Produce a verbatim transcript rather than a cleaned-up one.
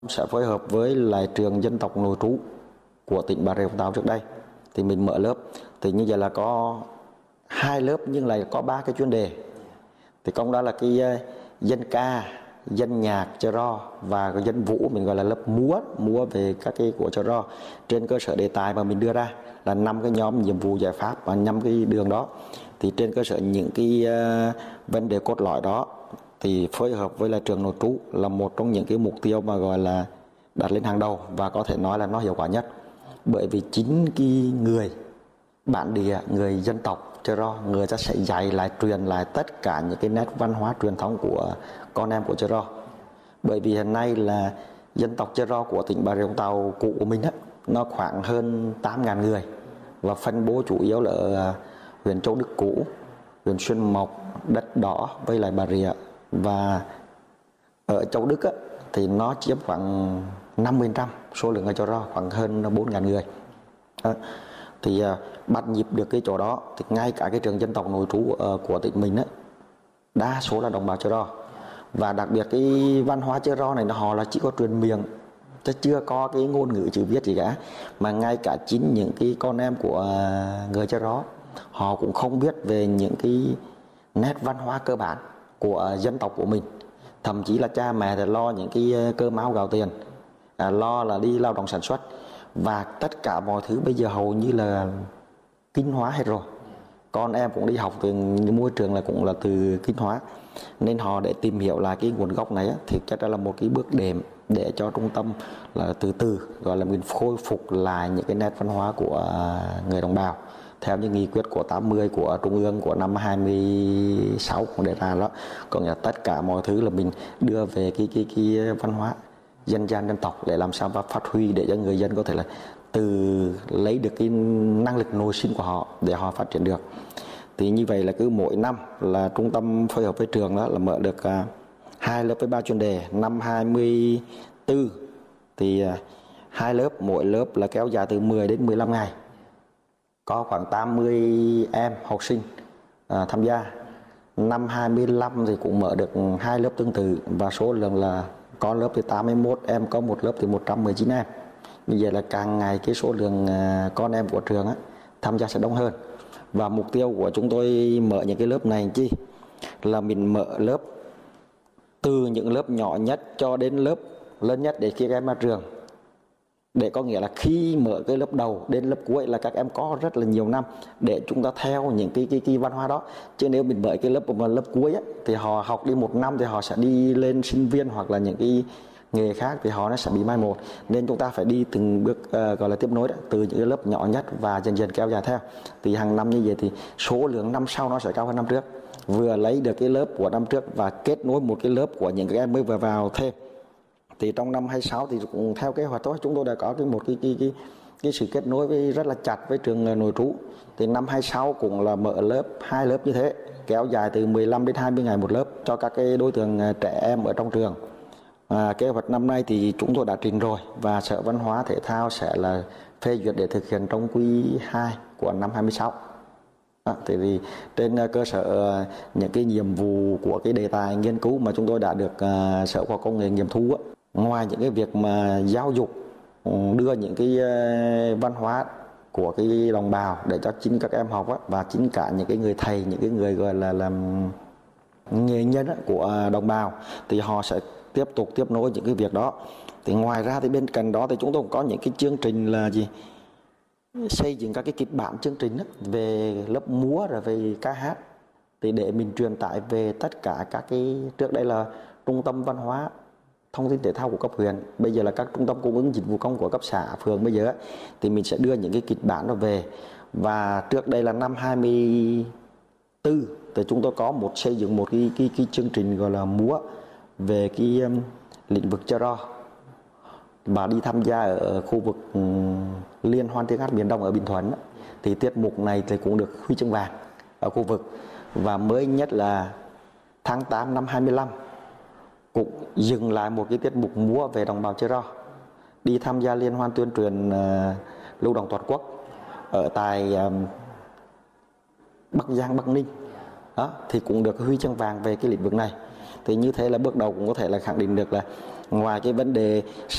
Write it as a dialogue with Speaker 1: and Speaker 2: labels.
Speaker 1: sẽ phối hợp với lại trường dân tộc nội trú của tỉnh Bà Rịa Vũng Tàu trước đây thì mình mở lớp. Thì như vậy là có hai lớp nhưng lại có ba cái chuyên đề. Thì trong đó là cái dân ca, dân nhạc Chơ Ro và cái dân vũ, mình gọi là lớp múa, múa về các cái của Chơ Ro. Trên cơ sở đề tài mà mình đưa ra là năm cái nhóm nhiệm vụ giải pháp và năm cái đường đó. Thì trên cơ sở những cái uh, vấn đề cốt lõi đó thì phối hợp với là trường nội trú là một trong những cái mục tiêu mà gọi là đặt lên hàng đầu và có thể nói là nó hiệu quả nhất. Bởi vì chính cái người bản địa, người dân tộc Chơ Ro, người ta sẽ dạy lại, truyền lại tất cả những cái nét văn hóa truyền thống của con em của Chơ Ro. Bởi vì hiện nay là dân tộc Chơ Ro của tỉnh Bà Rịa Vũng Tàu cũ của mình á, nó khoảng hơn tám nghìn người và phân bố chủ yếu là ở huyện Châu Đức cũ, huyện Xuyên Mộc, Đất Đỏ với lại Bà Rịa. Và ở Châu Đức á, thì nó chiếm khoảng năm mươi phần trăm số lượng người Chơ Ro, khoảng hơn bốn nghìn người. Đó. Thì uh, bắt nhịp được cái chỗ đó thì ngay cả cái trường dân tộc nội trú uh, của tỉnh mình á, đa số là đồng bào Chơ Ro. Và đặc biệt cái văn hóa Chơ Ro này họ là chỉ có truyền miệng chứ chưa có cái ngôn ngữ chữ viết gì cả. Mà ngay cả chính những cái con em của uh, người Chơ Ro, họ cũng không biết về những cái nét văn hóa cơ bản của uh, dân tộc của mình. Thậm chí là cha mẹ thì lo những cái uh, cơm áo gạo tiền, uh, lo là đi lao động sản xuất. Và tất cả mọi thứ bây giờ hầu như là Kinh hóa hết rồi. Con em cũng đi học từ môi trường là cũng là từ Kinh hóa. Nên họ để tìm hiểu lại cái nguồn gốc này á, thì chắc là một cái bước đệm để cho trung tâm là từ từ gọi là mình khôi phục lại những cái nét văn hóa của người đồng bào theo những nghị quyết của tám mươi của Trung ương của năm hai mươi sáu cũng đề ra đó. Còn là tất cả mọi thứ là mình đưa về cái cái cái văn hóa dân gian dân tộc để làm sao mà phát huy để cho người dân có thể là từ lấy được cái năng lực nội sinh của họ để họ phát triển được. Thì như vậy là cứ mỗi năm là trung tâm phối hợp với trường đó là mở được uh, hai lớp với ba chuyên đề. Năm hai mươi tư thì uh, hai lớp, mỗi lớp là kéo dài từ mười đến mười lăm ngày, có khoảng tám mươi em học sinh uh, tham gia. Năm hai mươi lăm thì cũng mở được hai lớp tương tự và số lượng là có lớp thì tám mươi mốt em, có một lớp thì một trăm mười chín em. Như vậy là càng ngày cái số lượng con em của trường á, tham gia sẽ đông hơn. Và mục tiêu của chúng tôi mở những cái lớp này chi là mình mở lớp từ những lớp nhỏ nhất cho đến lớp lớn nhất để khi các em ra trường. Để có nghĩa là khi mở cái lớp đầu đến lớp cuối là các em có rất là nhiều năm để chúng ta theo những cái, cái, cái văn hóa đó. Chứ nếu mình mở cái lớp mà lớp cuối á, thì họ học đi một năm thì họ sẽ đi lên sinh viên hoặc là những cái nghề khác thì họ nó sẽ bị mai một. Nên chúng ta phải đi từng bước uh, gọi là tiếp nối đó, từ những cái lớp nhỏ nhất và dần dần kéo dài theo. Thì hàng năm như vậy thì số lượng năm sau nó sẽ cao hơn năm trước. Vừa lấy được cái lớp của năm trước và kết nối một cái lớp của những cái em mới vừa vào thêm. Thì trong năm hai mươi sáu thì cũng theo kế hoạch đó, chúng tôi đã có cái một cái cái cái, cái sự kết nối với rất là chặt với trường nội trú. Thì năm hai mươi sáu cũng là mở lớp hai lớp như thế, kéo dài từ mười lăm đến hai mươi ngày một lớp cho các cái đối tượng trẻ em ở trong trường. À, kế hoạch năm nay thì chúng tôi đã trình rồi và Sở Văn hóa Thể thao sẽ là phê duyệt để thực hiện trong quý hai của năm hai mươi sáu. À, thì, thì trên cơ sở uh, những cái nhiệm vụ của cái đề tài nghiên cứu mà chúng tôi đã được uh, Sở Khoa học Công nghệ nghiệm thu á, ngoài những cái việc mà giáo dục um, đưa những cái uh, văn hóa của cái đồng bào để cho chính các em học á, và chính cả những cái người thầy, những cái người gọi là làm nghệ nhân á, của đồng bào thì họ sẽ tiếp tục tiếp nối những cái việc đó. Thì ngoài ra thì bên cạnh đó thì chúng tôi cũng có những cái chương trình là gì, xây dựng các cái kịch bản chương trình đó, về lớp múa rồi về ca hát, thì để mình truyền tải về tất cả các cái, trước đây là trung tâm văn hóa thông tin thể thao của cấp huyện, bây giờ là các trung tâm cung ứng dịch vụ công của cấp xã phường, bây giờ thì mình sẽ đưa những cái kịch bản đó về. Và trước đây là năm hai mươi tư thì chúng tôi có một xây dựng một cái, cái, cái chương trình gọi là múa về cái um, lĩnh vực Chơ Ro và đi tham gia ở khu vực um, Liên hoan tiếng hát miền Đông ở Bình Thuận. Thì tiết mục này thì cũng được huy chương vàng ở khu vực. Và mới nhất là tháng tám năm hai mươi lăm cũng dừng lại một cái tiết mục múa về đồng bào Chơ Ro, đi tham gia liên hoan tuyên truyền uh, lưu động toàn quốc ở tại um, Bắc Giang, Bắc Ninh đó, thì cũng được huy chương vàng về cái lĩnh vực này. Thì như thế là bước đầu cũng có thể là khẳng định được là ngoài cái vấn đề